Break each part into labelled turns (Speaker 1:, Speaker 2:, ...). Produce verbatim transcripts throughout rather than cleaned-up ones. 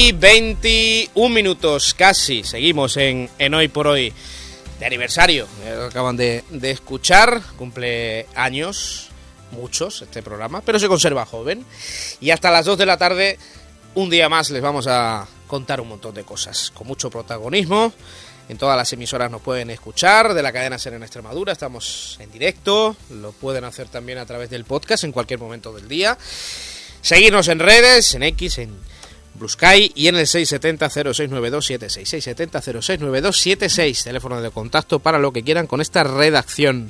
Speaker 1: y veintiún minutos casi. Seguimos en, en Hoy por Hoy de aniversario. Acaban de, de escuchar, cumple años, muchos este programa, pero se conserva joven. Y hasta las dos de la tarde, un día más, les vamos a contar un montón de cosas con mucho protagonismo. En todas las emisoras nos pueden escuchar, de la cadena SER en Extremadura, estamos en directo, lo pueden hacer también a través del podcast en cualquier momento del día. Seguirnos en redes, en X, en Blue Sky y en el seis siete cero, cero seis nueve dos siete seis, seis siete cero, cero seis nueve dos siete seis, teléfono de contacto para lo que quieran con esta redacción.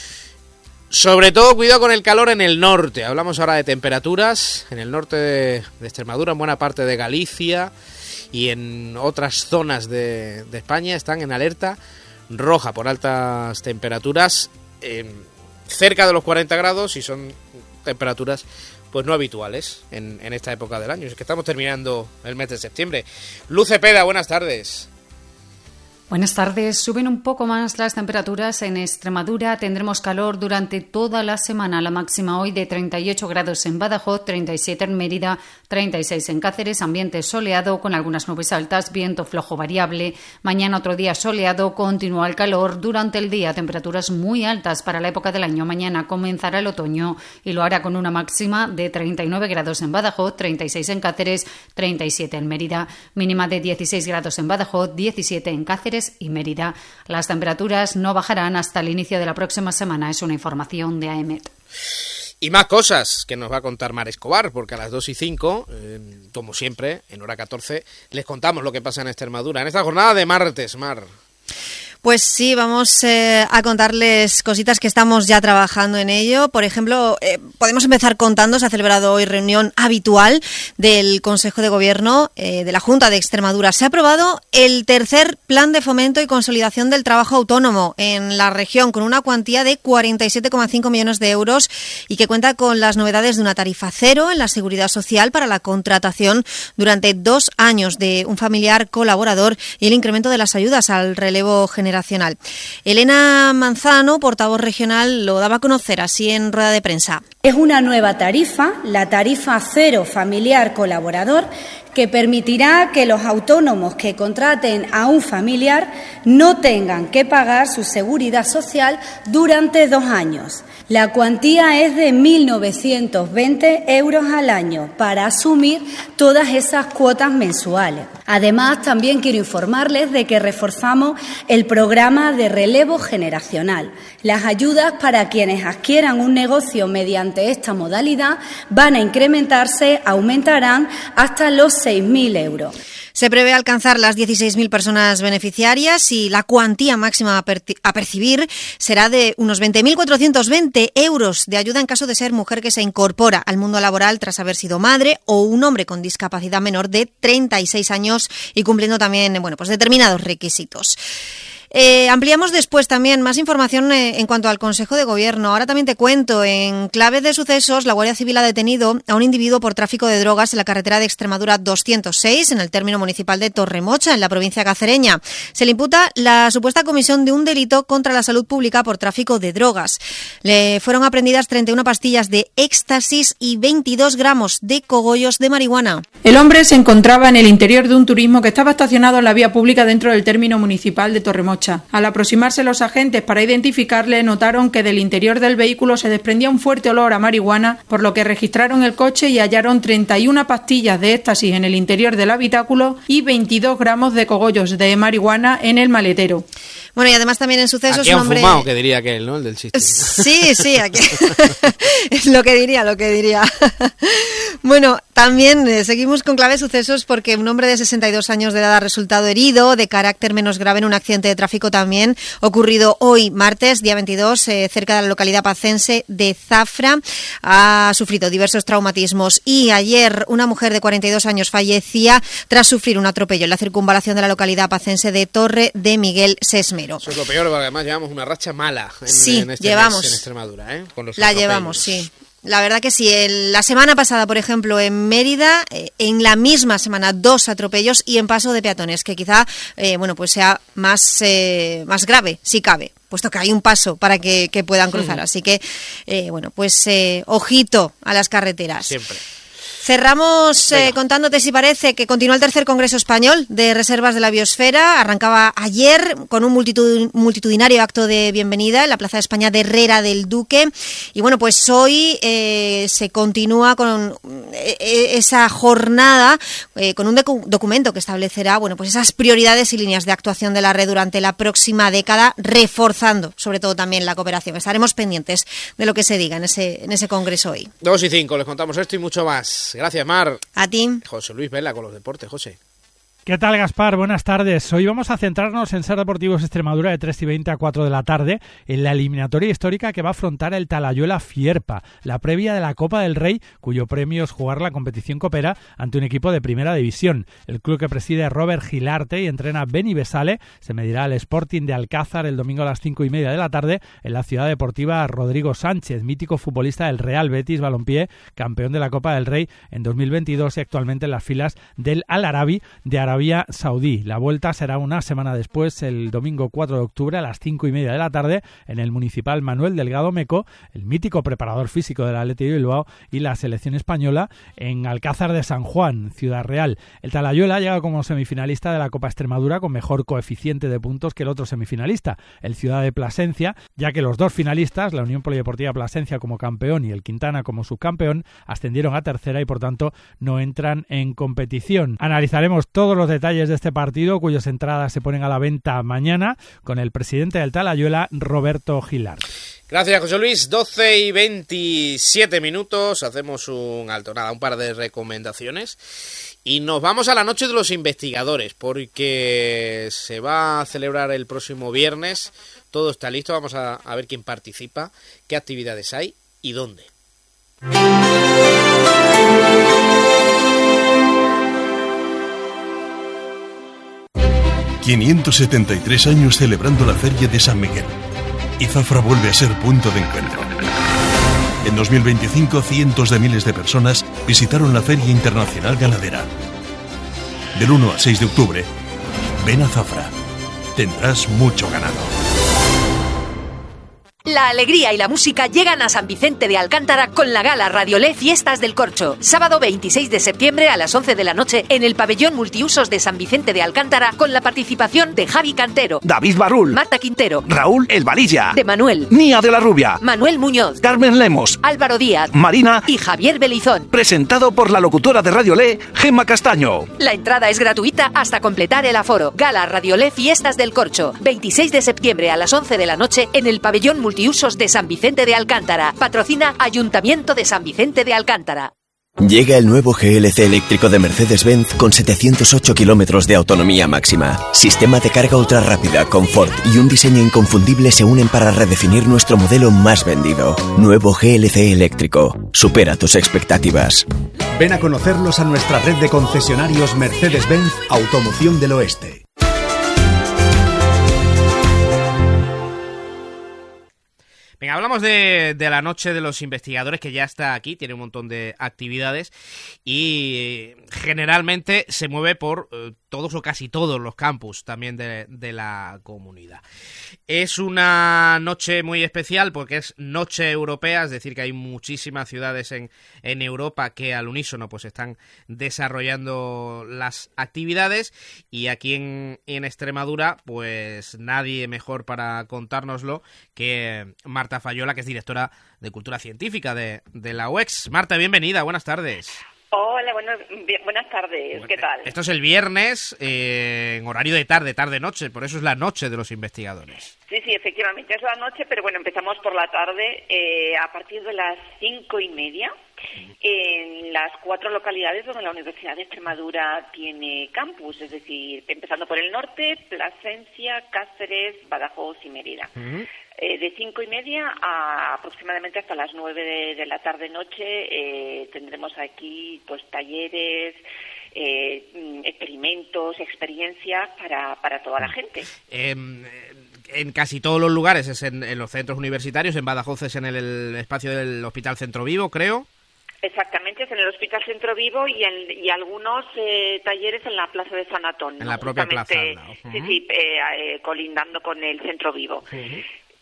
Speaker 1: Sobre todo, cuidado con el calor en el norte. Hablamos ahora de temperaturas en el norte de, de Extremadura, en buena parte de Galicia y en otras zonas de, de España están en alerta roja por altas temperaturas, eh, cerca de los cuarenta grados, y son temperaturas pues no habituales en, en esta época del año. Es que estamos terminando el mes de septiembre. Luz Cepeda, buenas tardes.
Speaker 2: Buenas tardes. Suben un poco más las temperaturas en Extremadura. Tendremos calor durante toda la semana. La máxima hoy de treinta y ocho grados en Badajoz, treinta y siete en Mérida, treinta y seis en Cáceres. Ambiente soleado con algunas nubes altas, viento flojo variable. Mañana otro día soleado, continúa el calor durante el día. Temperaturas muy altas para la época del año. Mañana comenzará el otoño y lo hará con una máxima de treinta y nueve grados en Badajoz, treinta y seis en Cáceres, treinta y siete en Mérida. Mínima de dieciséis grados en Badajoz, diecisiete en Cáceres y Mérida. Las temperaturas no bajarán hasta el inicio de la próxima semana. Es una información de A E M E T.
Speaker 1: Y más cosas que nos va a contar Mar Escobar, porque a las dos y cinco, eh, como siempre, en hora catorce, les contamos lo que pasa en Extremadura en esta jornada de martes. Mar.
Speaker 3: Pues sí, vamos eh, a contarles cositas que estamos ya trabajando en ello. Por ejemplo, eh, podemos empezar contando, se ha celebrado hoy reunión habitual del Consejo de Gobierno eh, de la Junta de Extremadura. Se ha aprobado el tercer Plan de Fomento y Consolidación del Trabajo Autónomo en la región, con una cuantía de cuarenta y siete coma cinco millones de euros y que cuenta con las novedades de una tarifa cero en la Seguridad Social para la contratación durante dos años de un familiar colaborador y el incremento de las ayudas al relevo generacional. Elena Manzano, portavoz regional, lo daba a conocer así en rueda de prensa.
Speaker 4: Es una nueva tarifa, la tarifa cero familiar colaborador, que permitirá que los autónomos que contraten a un familiar no tengan que pagar su seguridad social durante dos años. La cuantía es de mil novecientos veinte euros al año para asumir todas esas cuotas mensuales. Además, también quiero informarles de que reforzamos el programa de relevo generacional. Las ayudas para quienes adquieran un negocio mediante esta modalidad van a incrementarse, aumentarán hasta los seis mil euros.
Speaker 3: Se prevé alcanzar las dieciséis mil personas beneficiarias y la cuantía máxima a, per- a percibir será de unos veinte mil cuatrocientos veinte euros de ayuda en caso de ser mujer que se incorpora al mundo laboral tras haber sido madre, o un hombre con discapacidad menor de treinta y seis años y cumpliendo también, bueno, pues determinados requisitos. Eh, ampliamos después también más información eh, en cuanto al Consejo de Gobierno. Ahora también te cuento, en clave de sucesos, la Guardia Civil ha detenido a un individuo por tráfico de drogas en la carretera de Extremadura doscientos seis, en el término municipal de Torremocha, en la provincia cacereña. Se le imputa la supuesta comisión de un delito contra la salud pública por tráfico de drogas. Le fueron aprendidas treinta y una pastillas de éxtasis y veintidós gramos de cogollos de marihuana.
Speaker 5: El hombre se encontraba en el interior de un turismo que estaba estacionado en la vía pública dentro del término municipal de Torremocha. Al aproximarse los agentes para identificarle, notaron que del interior del vehículo se desprendía un fuerte olor a marihuana, por lo que registraron el coche y hallaron treinta y una pastillas de éxtasis en el interior del habitáculo y veintidós gramos de cogollos de marihuana en el maletero.
Speaker 3: Bueno, y además también en sucesos...
Speaker 1: Aquí han
Speaker 3: un hombre...
Speaker 1: fumado, que diría aquel, ¿no? El del chiste.
Speaker 3: Sí, sí, aquí... es lo que diría, lo que diría. Bueno, también eh, seguimos con clave sucesos porque un hombre de sesenta y dos años de edad ha resultado herido de carácter menos grave en un accidente de tráfico también ocurrido hoy, martes, día veintidós, eh, cerca de la localidad pacense de Zafra. Ha sufrido diversos traumatismos y ayer una mujer de cuarenta y dos años fallecía tras sufrir un atropello en la circunvalación de la localidad pacense de Torre de Miguel Sesmero.
Speaker 1: Eso es lo peor, porque además llevamos una racha mala en,
Speaker 3: sí,
Speaker 1: en este
Speaker 3: llevamos.
Speaker 1: mes en Extremadura, ¿eh? Con los
Speaker 3: la
Speaker 1: atropellos.
Speaker 3: llevamos, sí. La verdad que sí. El, la semana pasada, por ejemplo, en Mérida, eh, en la misma semana, dos atropellos y en paso de peatones, que quizá, eh, bueno, pues sea más, eh, más grave, si cabe, puesto que hay un paso para que, que puedan cruzar. Sí. Así que, eh, bueno, pues eh, ojito a las carreteras.
Speaker 1: Siempre.
Speaker 3: Cerramos eh, contándote, si parece, que continúa el tercer Congreso Español de Reservas de la Biosfera. Arrancaba ayer con un multitud, multitudinario acto de bienvenida en la Plaza de España de Herrera del Duque. Y bueno, pues hoy eh, se continúa con eh, esa jornada eh, con un docu- documento que establecerá, bueno, pues esas prioridades y líneas de actuación de la red durante la próxima década, reforzando sobre todo también la cooperación. Estaremos pendientes de lo que se diga en ese, en ese congreso hoy.
Speaker 1: Dos y cinco, les contamos esto y mucho más. Gracias, Mar.
Speaker 3: A ti.
Speaker 1: José Luis Vela con los deportes. José.
Speaker 6: ¿Qué tal, Gaspar? Buenas tardes. Hoy vamos a centrarnos en Ser Deportivos Extremadura de tres y veinte a cuatro de la tarde en la eliminatoria histórica que va a afrontar el Talayuela Fierpa, la previa de la Copa del Rey, cuyo premio es jugar la competición copera ante un equipo de primera división. El club que preside Robert Gilarte y entrena Beni Besale se medirá al Sporting de Alcázar el domingo a las cinco y media de la tarde en la ciudad deportiva Rodrigo Sánchez, mítico futbolista del Real Betis Balompié, campeón de la Copa del Rey en dos mil veintidós y actualmente en las filas del Al Arabi de Arabia Saudí. La vuelta será una semana después, el domingo cuatro de octubre a las cinco y media de la tarde en el municipal Manuel Delgado Meco, el mítico preparador físico del Athletic de Bilbao y la selección española en Alcázar de San Juan, Ciudad Real. El Talayuela llega como semifinalista de la Copa Extremadura con mejor coeficiente de puntos que el otro semifinalista, el Ciudad de Plasencia, ya que los dos finalistas, la Unión Polideportiva Plasencia como campeón y el Quintana como subcampeón, ascendieron a tercera y por tanto no entran en competición. Analizaremos todos los detalles de este partido, cuyas entradas se ponen a la venta mañana, con el presidente del Talayuela, Roberto Gilar.
Speaker 1: Gracias, José Luis. doce y veintisiete minutos, hacemos un alto, nada, un par de recomendaciones y nos vamos a la noche de los investigadores, porque se va a celebrar el próximo viernes. Todo está listo, vamos a, a ver quién participa, qué actividades hay y dónde.
Speaker 7: quinientos setenta y tres años celebrando la Feria de San Miguel. Y Zafra vuelve a ser punto de encuentro. En dos mil veinticinco, cientos de miles de personas visitaron la Feria Internacional Ganadera. Del uno al seis de octubre, ven a Zafra. Tendrás mucho ganado.
Speaker 8: La alegría y la música llegan a San Vicente de Alcántara con la gala Radiolé Fiestas del Corcho. Sábado veintiséis de septiembre a las once de la noche en el pabellón multiusos de San Vicente de Alcántara con la participación de Javi Cantero,
Speaker 9: David Barrul,
Speaker 8: Marta Quintero,
Speaker 9: Raúl El Valilla,
Speaker 8: de Manuel,
Speaker 9: Nia de la Rubia,
Speaker 8: Manuel Muñoz,
Speaker 9: Carmen Lemos,
Speaker 8: Álvaro Díaz,
Speaker 9: Marina
Speaker 8: y Javier Belizón.
Speaker 9: Presentado por la locutora de Radiolé, Gemma Castaño.
Speaker 8: La entrada es gratuita hasta completar el aforo. Gala Radiolé Fiestas del Corcho. veintiséis de septiembre a las once de la noche en el pabellón multiusos de San Vicente de Alcántara. Patrocina Ayuntamiento de San Vicente de Alcántara.
Speaker 10: Llega el nuevo G L C eléctrico de Mercedes-Benz con setecientos ocho kilómetros de autonomía máxima. Sistema de carga ultra rápida, confort y un diseño inconfundible se unen para redefinir nuestro modelo más vendido. Nuevo G L C eléctrico. Supera tus expectativas.
Speaker 11: Ven a conocerlos a nuestra red de concesionarios Mercedes-Benz Automoción del Oeste.
Speaker 1: Venga, hablamos de, de la noche de los investigadores, que ya está aquí, tiene un montón de actividades y generalmente se mueve por eh, todos o casi todos los campus también de, de la comunidad. Es una noche muy especial porque es noche europea, es decir que hay muchísimas ciudades en, en Europa que al unísono pues están desarrollando las actividades y aquí en, en Extremadura pues nadie mejor para contárnoslo que Marta Fayola, que es directora de Cultura Científica de, de la U E X. Marta, bienvenida, buenas tardes.
Speaker 12: Hola, bueno, bien, buenas tardes, bueno, ¿qué tal?
Speaker 1: Esto es el viernes, eh, en horario de tarde, tarde-noche, por eso es la noche de los investigadores.
Speaker 12: Sí, sí, efectivamente es la noche, pero bueno, empezamos por la tarde eh, a partir de las cinco y media en las cuatro localidades donde la Universidad de Extremadura tiene campus, es decir, empezando por el norte, Plasencia, Cáceres, Badajoz y Mérida. Uh-huh. Eh, de cinco y media a aproximadamente hasta las nueve de, de la tarde-noche eh, tendremos aquí pues talleres, eh, experimentos, experiencias para, para toda la gente.
Speaker 1: Eh, en casi todos los lugares es en, en los centros universitarios, en Badajoz es en el, el espacio del Hospital Centro Vivo, creo.
Speaker 12: Exactamente, es en el Hospital Centro Vivo y, en, y algunos eh, talleres en la Plaza de San Antonio.
Speaker 1: En la propia plaza.
Speaker 12: Uh-huh. Sí, sí, eh, eh, colindando con el Centro Vivo. Uh-huh.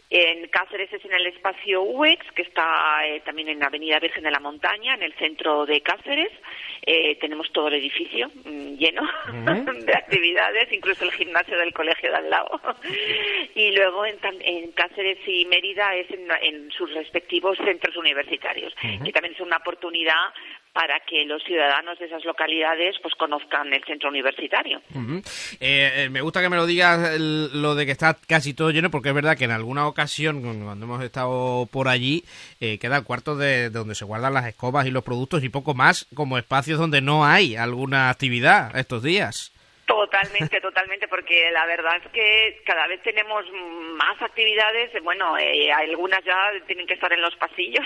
Speaker 12: En Cáceres es en el espacio U E X, que está eh, también en la Avenida Virgen de la Montaña, en el centro de Cáceres. Eh, tenemos todo el edificio mmm, lleno uh-huh. de actividades, incluso el gimnasio del colegio de al lado. Y luego en, en Cáceres y Mérida es en, en sus respectivos centros universitarios, uh-huh. que también es una oportunidad para que los ciudadanos de esas localidades pues conozcan el centro universitario.
Speaker 1: Uh-huh. eh, me gusta que me lo digas el, lo de que está casi todo lleno, porque es verdad que en alguna ocasión, cuando hemos estado por allí, eh, queda el cuarto de, de donde se guardan las escobas y los productos y poco más, como espacios donde no hay alguna actividad estos días.
Speaker 12: Totalmente, totalmente, porque la verdad es que cada vez tenemos más actividades, bueno, eh, algunas ya tienen que estar en los pasillos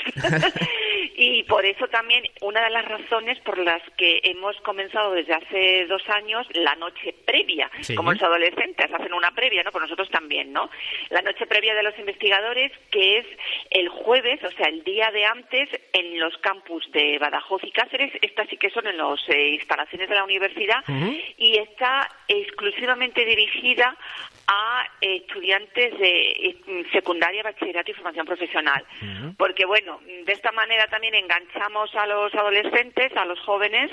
Speaker 12: y por eso también una de las razones por las que hemos comenzado desde hace dos años la noche previa, sí. como los adolescentes hacen una previa, ¿no? Pues nosotros también, ¿no? La noche previa de los investigadores, que es el jueves, o sea, el día de antes, en los campus de Badajoz y Cáceres. Estas sí que son en las eh, instalaciones de la universidad uh-huh. y está exclusivamente dirigida a eh, estudiantes de eh, secundaria, bachillerato y formación profesional. Uh-huh. Porque, bueno, de esta manera también enganchamos a los adolescentes, a los jóvenes,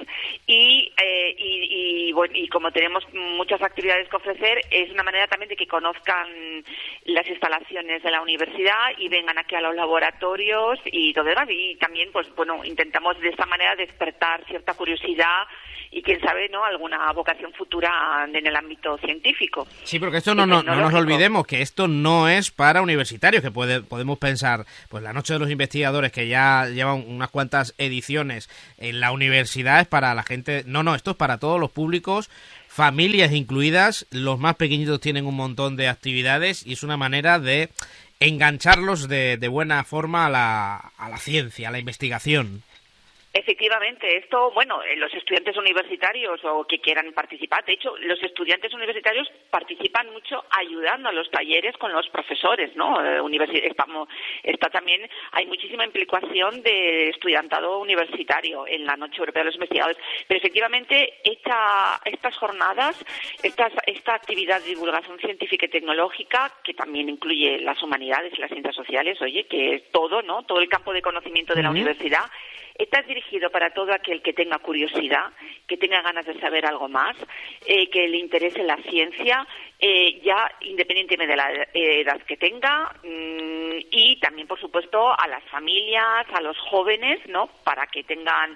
Speaker 12: y, eh, y, y, bueno, y como tenemos muchas actividades que ofrecer, es una manera también de que conozcan las instalaciones de la universidad y vengan aquí a los laboratorios y todo demás. Y también, pues, bueno, intentamos de esta manera despertar cierta curiosidad y, quién sabe, ¿no?, alguna vocación futura en el ámbito científico.
Speaker 1: Sí, porque esto no, no, no nos olvidemos que esto no es para universitarios, que puede, podemos pensar, pues la Noche de los Investigadores, que ya llevan unas cuantas ediciones en la universidad, es para la gente. No, no, esto es para todos los públicos, familias incluidas. Los más pequeñitos tienen un montón de actividades y es una manera de engancharlos de, de buena forma a la, a la ciencia, a la investigación.
Speaker 12: Efectivamente, esto, bueno, los estudiantes universitarios o que quieran participar, de hecho, los estudiantes universitarios participan mucho ayudando a los talleres con los profesores, ¿no? Eh, universi- estamos, está también, hay muchísima implicación de estudiantado universitario en la Noche Europea de los Investigadores, pero efectivamente esta, estas jornadas, estas, esta actividad de divulgación científica y tecnológica, que también incluye las humanidades y las ciencias sociales, oye, que es todo, ¿no? Todo el campo de conocimiento de la uh-huh. universidad, está dirigido para todo aquel que tenga curiosidad, que tenga ganas de saber algo más, eh, que le interese la ciencia, eh, ya independientemente de la edad que tenga, mmm, y también, por supuesto, a las familias, a los jóvenes, ¿no?, para que tengan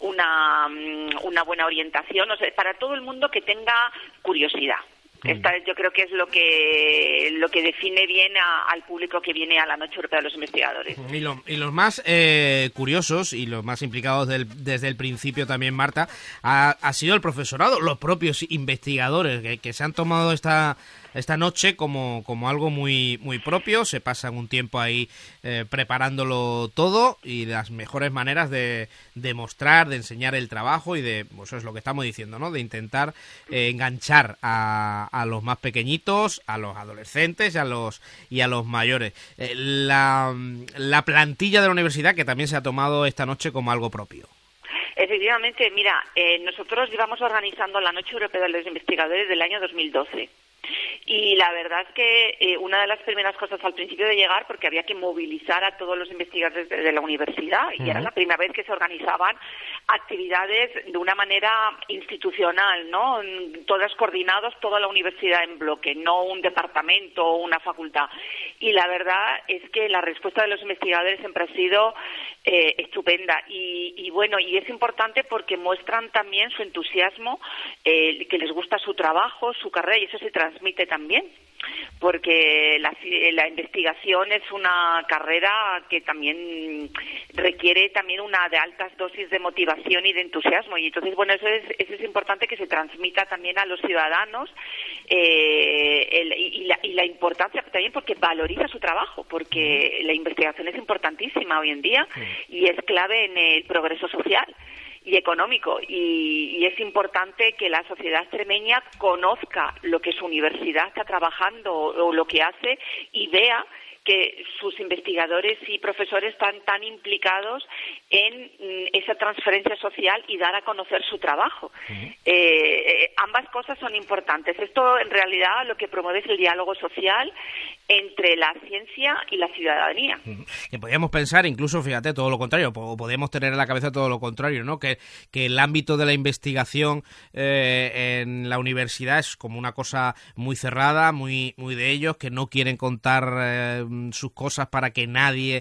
Speaker 12: una, una buena orientación, o sea, para todo el mundo que tenga curiosidad. Esta yo creo que es lo que lo que define bien a, al público que viene a la Noche Europea de los Investigadores.
Speaker 1: Y, lo, y los más eh, curiosos y los más implicados del, desde el principio también, Marta, ha, ha sido el profesorado, los propios investigadores que, que se han tomado esta esta noche como, como algo muy muy propio, se pasan un tiempo ahí eh, preparándolo todo y las mejores maneras de, de mostrar, de enseñar el trabajo y de, pues eso es lo que estamos diciendo, ¿no?, de intentar eh, enganchar a, a los más pequeñitos, a los adolescentes y a los, y a los mayores. Eh, la, la plantilla de la universidad que también se ha tomado esta noche como algo propio.
Speaker 12: Efectivamente, mira, eh, nosotros llevamos organizando la Noche Europea de los Investigadores del año dos mil doce. Y la verdad es que eh, una de las primeras cosas al principio de llegar, porque había que movilizar a todos los investigadores de, de la universidad, y uh-huh. era la primera vez que se organizaban actividades de una manera institucional, ¿no? Todas coordinadas, toda la universidad en bloque, no un departamento o una facultad. Y la verdad es que la respuesta de los investigadores siempre ha sido eh, estupenda. Y, y bueno, y es importante porque muestran también su entusiasmo, eh, que les gusta su trabajo, su carrera, y eso se transmite también, porque la, la investigación es una carrera que también requiere también una de altas dosis de motivación y de entusiasmo, y entonces, bueno, eso es, eso es importante que se transmita también a los ciudadanos, eh, el, y, la, y la importancia también porque valoriza su trabajo, porque la investigación es importantísima hoy en día y es clave en el progreso social y económico, y, y es importante que la sociedad extremeña conozca lo que su universidad está trabajando o, o lo que hace, y vea que sus investigadores y profesores están tan implicados en mm, esa transferencia social y dar a conocer su trabajo. Uh-huh. eh, eh, ambas cosas son importantes. Esto, en realidad, lo que promueve es el diálogo social, entre la ciencia y la ciudadanía.
Speaker 1: Que podríamos pensar, incluso, fíjate, todo lo contrario, o podemos tener en la cabeza todo lo contrario, ¿no? Que, que el ámbito de la investigación eh, en la universidad es como una cosa muy cerrada, muy muy de ellos, que no quieren contar eh, sus cosas para que nadie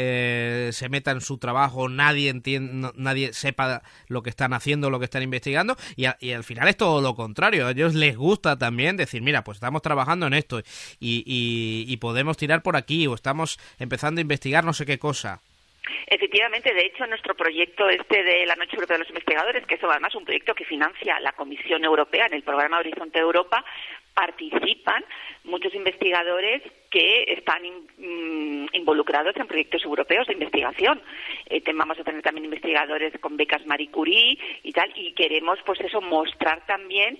Speaker 1: eh, se meta en su trabajo, nadie entienda, no, nadie sepa lo que están haciendo, lo que están investigando, y, a, y al final es todo lo contrario. A ellos les gusta también decir, mira, pues estamos trabajando en esto y, y y podemos tirar por aquí, o estamos empezando a investigar no sé qué cosa.
Speaker 12: Efectivamente, de hecho, nuestro proyecto este de la Noche Europea de los Investigadores, que es además un proyecto que financia la Comisión Europea en el programa Horizonte Europa, participan muchos investigadores que están in, involucrados en proyectos europeos de investigación. Eh, vamos a tener también investigadores con becas Marie Curie y tal, y queremos, pues eso, mostrar también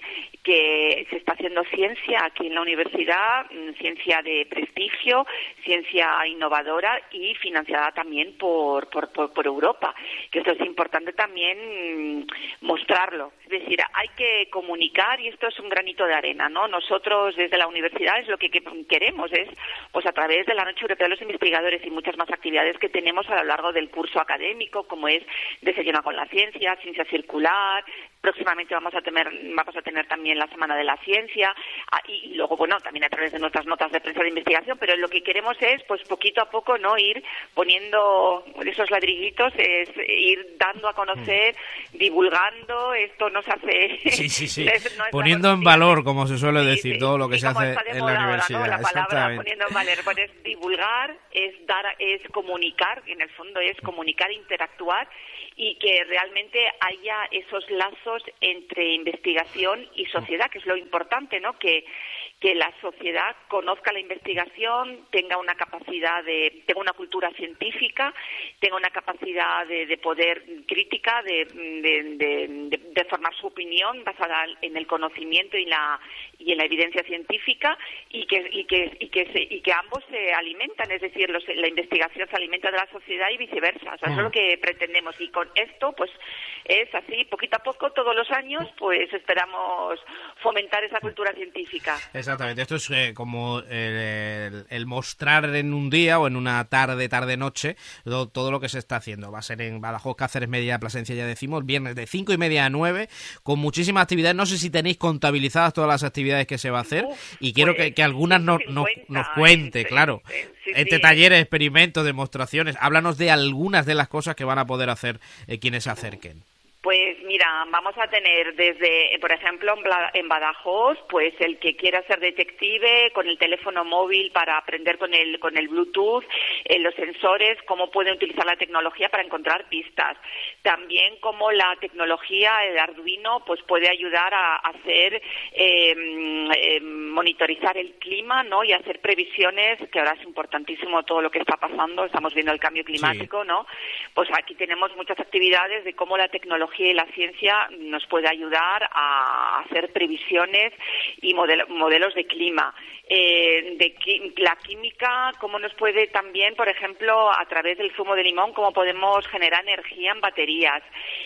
Speaker 12: que se está haciendo ciencia aquí en la universidad, ciencia de prestigio, ciencia innovadora y financiada también por, por, por, por Europa. Que esto es importante también mostrarlo. Es decir, hay que comunicar, y esto es un granito de arena, ¿no? Nosotros desde la universidad es lo que queremos, es pues a través de la Noche Europea de los Investigadores y muchas más actividades que tenemos a lo largo del curso académico, como es Desayuno con la Ciencia, Ciencia Circular. Próximamente vamos a tener vamos a tener también la Semana de la Ciencia y luego, bueno, también a través de nuestras notas de prensa de investigación, pero lo que queremos es, pues poquito a poco, no ir poniendo esos ladrillitos, es ir dando a conocer, divulgando. Esto nos hace...
Speaker 1: Sí, sí, sí. No poniendo en valor, como se suele decir, sí, todo lo que sí, se hace en la universidad.
Speaker 12: Ahora, ¿no? La palabra poniendo en valor, pues es divulgar, es dar, es comunicar, en el fondo es comunicar, interactuar, y que realmente haya esos lazos entre investigación y sociedad, que es lo importante, ¿no? Que que la sociedad conozca la investigación, tenga una capacidad de, tenga una cultura científica, tenga una capacidad de, de poder crítica, de, de, de, de formar su opinión basada en el conocimiento y la y en la evidencia científica, y que y que y que se, y que ambos se alimentan, es decir, los, la investigación se alimenta de la sociedad y viceversa. O sea, eso es lo que pretendemos, y con esto, pues es así, poquito a poco, todos los años, pues esperamos fomentar esa cultura científica.
Speaker 1: Exactamente, esto es eh, como el, el mostrar en un día o en una tarde, tarde-noche, todo, todo lo que se está haciendo. Va a ser en Badajoz, Cáceres, Mérida, Plasencia, ya decimos, viernes de cinco y media a nueve, con muchísimas actividades. No sé si tenéis contabilizadas todas las actividades que se va a hacer, Uf, y quiero pues, que, que algunas nos, nos, nos cuente, sí, claro. Sí, sí, este sí. Talleres, experimentos, demostraciones. Háblanos de algunas de las cosas que van a poder hacer eh, quienes se acerquen.
Speaker 12: Pues mira, vamos a tener desde, por ejemplo, en Badajoz, pues el que quiera ser detective con el teléfono móvil para aprender con el con el Bluetooth, eh, los sensores, cómo pueden utilizar la tecnología para encontrar pistas. También cómo la tecnología, el Arduino, pues puede ayudar a hacer, eh, eh, monitorizar el clima, ¿no? Y hacer previsiones, que ahora es importantísimo todo lo que está pasando, estamos viendo el cambio climático, sí. ¿No? Pues aquí tenemos muchas actividades de cómo la tecnología y la ciencia nos puede ayudar a hacer previsiones y modelo, modelos de clima. Eh, de qui- la química, cómo nos puede también, por ejemplo, a través del zumo de limón, cómo podemos generar energía en baterías.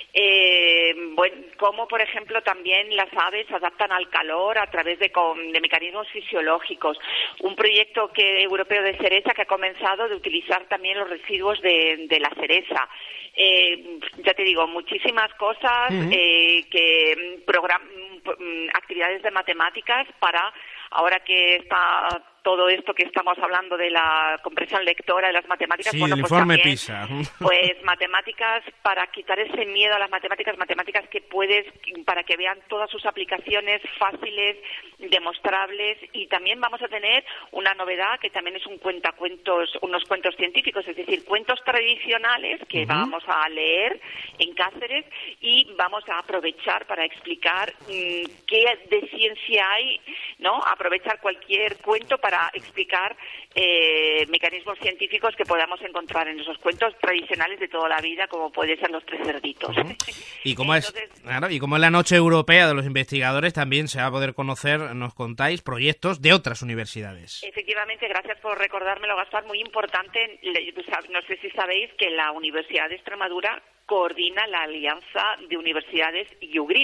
Speaker 12: Eh, bueno, cómo, por ejemplo, también las aves se adaptan al calor a través de, con, de mecanismos fisiológicos. Un proyecto que, europeo de cereza que ha comenzado de utilizar también los residuos de, de la cereza. Eh, ya te digo, muchísimas cosas, uh-huh. eh, que program, actividades de matemáticas para, ahora que está todo esto que estamos hablando de la comprensión lectora de las matemáticas,
Speaker 1: sí,
Speaker 12: bueno,
Speaker 1: el
Speaker 12: pues
Speaker 1: informe
Speaker 12: también,
Speaker 1: PISA.
Speaker 12: Pues matemáticas para quitar ese miedo a las matemáticas, matemáticas que puedes, para que vean todas sus aplicaciones fáciles, demostrables, y también vamos a tener una novedad que también es un cuentacuentos, unos cuentos científicos, es decir, cuentos tradicionales que uh-huh. vamos a leer en Cáceres, y vamos a aprovechar para explicar mmm, qué de ciencia hay, ¿no? Aprovechar cualquier cuento para para explicar eh, mecanismos científicos que podamos encontrar en esos cuentos tradicionales de toda la vida, como puede ser los tres cerditos.
Speaker 1: Uh-huh. Y como Entonces, es claro, y como es la Noche Europea de los Investigadores, también se va a poder conocer, nos contáis, proyectos de otras universidades.
Speaker 12: Efectivamente, gracias por recordármelo, Gaspar, muy importante. No sé si sabéis que la Universidad de Extremadura coordina la alianza de universidades U Green.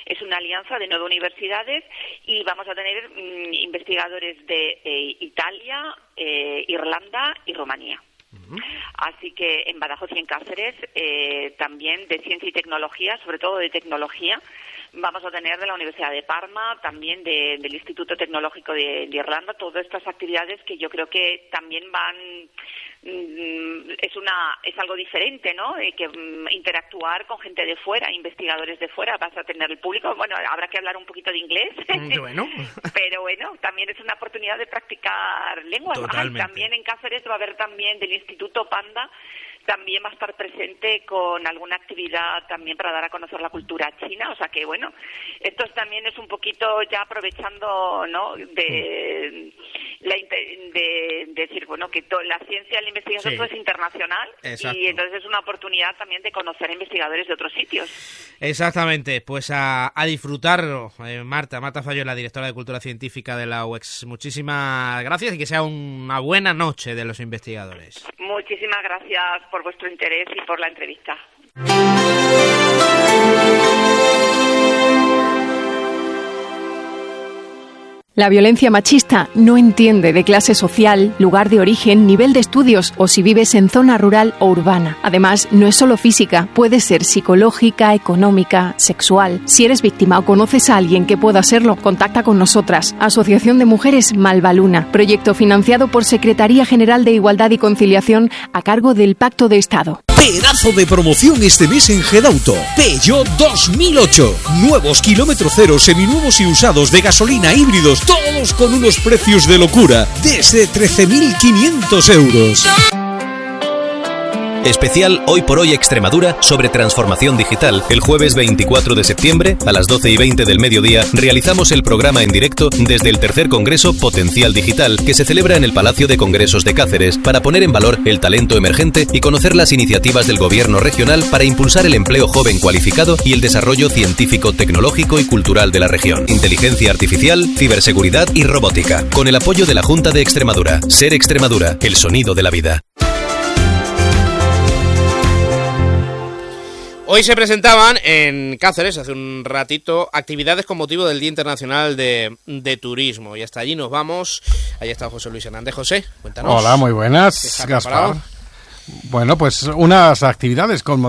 Speaker 12: Es una alianza de nueve universidades y vamos a tener mm, investigadores de eh, Italia, eh, Irlanda y Rumanía. Así que en Badajoz y en Cáceres eh, también de ciencia y tecnología, sobre todo de tecnología, vamos a tener de la Universidad de Parma, también de, del Instituto Tecnológico de, de Irlanda, todas estas actividades que yo creo que también van, mm, es una es algo diferente, ¿no? Eh, que mm, interactuar con gente de fuera, investigadores de fuera, vas a tener el público, bueno, habrá que hablar un poquito de inglés,
Speaker 1: bueno.
Speaker 12: pero bueno, también es una oportunidad de practicar lenguas. Totalmente. También en Cáceres va a haber también del Instituto Panda, también va a estar presente con alguna actividad también para dar a conocer la cultura china, o sea que bueno, esto también es un poquito ya aprovechando, ¿no?, de, la, de, de decir, bueno, que to, la ciencia y la investigación, sí, todo es internacional. Exacto. Y entonces es una oportunidad también de conocer a investigadores de otros sitios.
Speaker 1: Exactamente, pues a, a disfrutarlo. Eh, Marta, Marta Fayol, la directora de Cultura Científica de la U E X, muchísimas gracias y que sea una buena noche de los investigadores.
Speaker 12: Muchísimas gracias por vuestro interés y por la entrevista.
Speaker 13: La violencia machista no entiende de clase social, lugar de origen, nivel de estudios o si vives en zona rural o urbana. Además, no es solo física, puede ser psicológica, económica, sexual. Si eres víctima o conoces a alguien que pueda serlo, contacta con nosotras. Asociación de Mujeres Malvaluna, proyecto financiado por Secretaría General de Igualdad y Conciliación a cargo del Pacto de Estado.
Speaker 14: Pedazo de promoción este mes en Gedauto. Peugeot dos mil ocho. Nuevos kilómetro cero, seminuevos y usados de gasolina, híbridos, todos con unos precios de locura, desde trece mil quinientos euros.
Speaker 15: Especial Hoy por Hoy Extremadura sobre transformación digital. El jueves veinticuatro de septiembre, a las doce y veinte del mediodía, realizamos el programa en directo desde el tercer Congreso Potencial Digital, que se celebra en el Palacio de Congresos de Cáceres, para poner en valor el talento emergente y conocer las iniciativas del Gobierno regional para impulsar el empleo joven cualificado y el desarrollo científico, tecnológico y cultural de la región. Inteligencia artificial, ciberseguridad y robótica. Con el apoyo de la Junta de Extremadura. Ser Extremadura, el sonido de la vida.
Speaker 1: Hoy se presentaban en Cáceres, hace un ratito, actividades con motivo del Día Internacional de, de Turismo. Y hasta allí nos vamos. Ahí está José Luis Hernández. José, cuéntanos.
Speaker 16: Hola, muy buenas, Gaspar. Bueno, pues unas actividades con